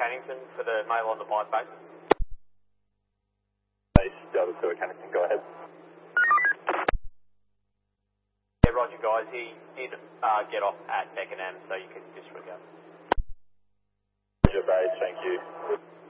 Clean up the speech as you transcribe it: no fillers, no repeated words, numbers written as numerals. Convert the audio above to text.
Cannington for the mail on the pipe basis. Base Delta 2 at Cannington, go ahead. Yeah, roger guys, he did get off at Beckenham, so you can disregard. Roger base, thank you.